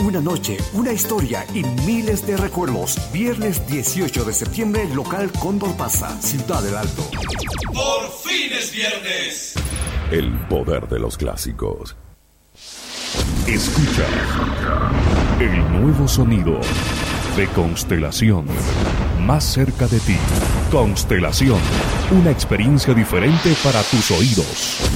Una noche, una historia y miles de recuerdos. Viernes 18 de septiembre, local Cóndor Plaza, Ciudad del Alto. ¡Por fin es viernes! El poder de los clásicos. Escucha el nuevo sonido de Constelación. Más cerca de ti. Constelación. Una experiencia diferente para tus oídos.